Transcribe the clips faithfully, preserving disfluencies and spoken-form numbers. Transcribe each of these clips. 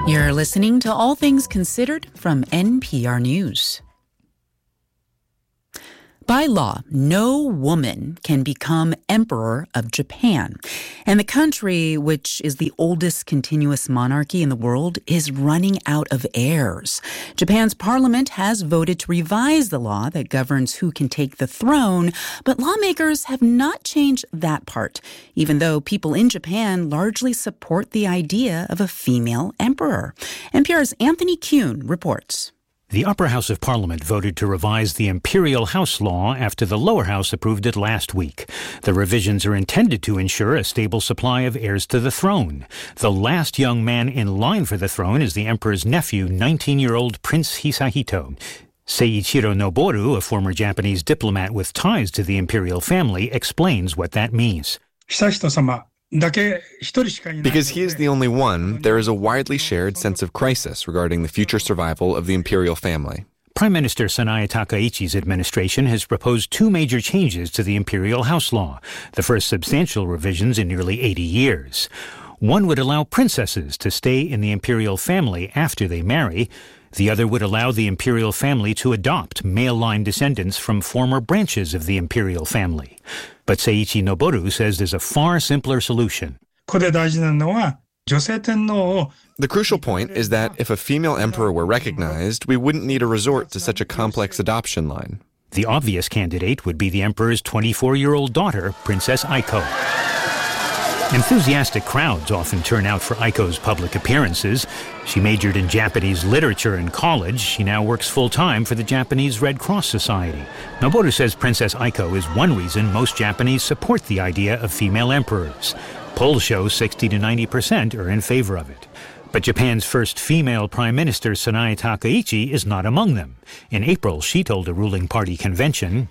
You're listening to All Things Considered from N P R News. By law, no woman can become emperor of Japan. And the country, which is the oldest continuous monarchy in the world, is running out of heirs. Japan's parliament has voted to revise the law that governs who can take the throne, but lawmakers have not changed that part, even though people in Japan largely support the idea of a female emperor. N P R's Anthony Kuhn reports. The upper house of parliament voted to revise the imperial house law after the lower house approved it last week. The revisions are intended to ensure a stable supply of heirs to the throne. The last young man in line for the throne is the emperor's nephew, nineteen-year-old Prince Hisahito. Seiichiro Noboru, a former Japanese diplomat with ties to the imperial family, explains what that means. Because he is the only one, there is a widely shared sense of crisis regarding the future survival of the imperial family. Prime Minister Sanae Takaichi's administration has proposed two major changes to the imperial house law, the first substantial revisions in nearly eighty years. One would allow princesses to stay in the imperial family after they marry. The other would allow the imperial family to adopt male-line descendants from former branches of the imperial family. But Seiichi Noboru says there's a far simpler solution. The crucial point is that if a female emperor were recognized, we wouldn't need to resort to such a complex adoption line. The obvious candidate would be the emperor's twenty-four-year-old daughter, Princess Aiko. Enthusiastic crowds often turn out for Aiko's public appearances. She majored in Japanese literature in college. She now works full-time for the Japanese Red Cross Society. Noboru says Princess Aiko is one reason most Japanese support the idea of female emperors. Polls show sixty to ninety percent are in favor of it. But Japan's first female prime minister, Sanae Takaichi, is not among them. In April, she told a ruling party convention,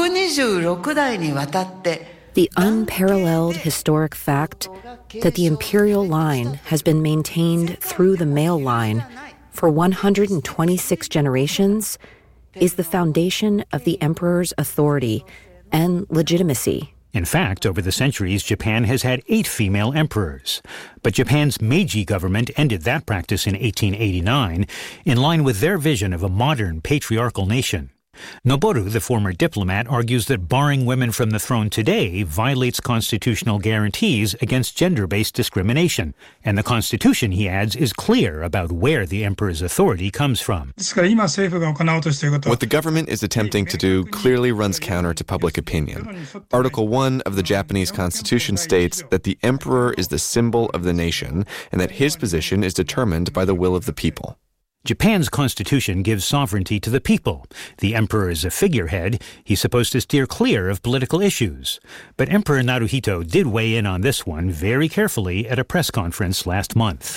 the unparalleled historic fact that the imperial line has been maintained through the male line for one hundred twenty-six generations is the foundation of the emperor's authority and legitimacy. In fact, over the centuries, Japan has had eight female emperors. But Japan's Meiji government ended that practice in eighteen eighty-nine, in line with their vision of a modern patriarchal nation. Noboru, the former diplomat, argues that barring women from the throne today violates constitutional guarantees against gender-based discrimination. And the Constitution, he adds, is clear about where the emperor's authority comes from. What the government is attempting to do clearly runs counter to public opinion. Article one of the Japanese Constitution states that the emperor is the symbol of the nation and that his position is determined by the will of the people. Japan's constitution gives sovereignty to the people. The emperor is a figurehead. He's supposed to steer clear of political issues. But Emperor Naruhito did weigh in on this one very carefully at a press conference last month.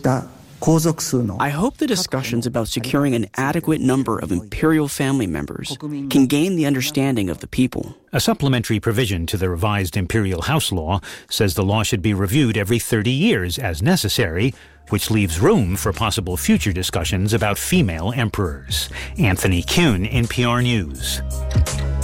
I hope the discussions about securing an adequate number of imperial family members can gain the understanding of the people. A supplementary provision to the revised imperial house law says the law should be reviewed every thirty years as necessary, which leaves room for possible future discussions about female emperors. Anthony Kuhn, N P R News.